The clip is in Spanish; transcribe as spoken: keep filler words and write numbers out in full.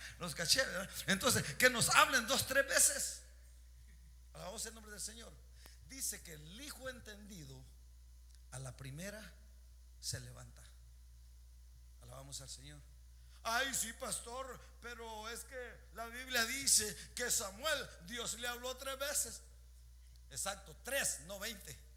los caché, ¿verdad? Entonces, que nos hablen dos, tres veces. Alabamos el nombre del Señor. Dice que el hijo entendido a la primera se levanta. Alabamos al Señor. Ay, sí, pastor, pero es que la Biblia dice que Samuel, Dios le habló tres veces. Exacto, tres, no veinte.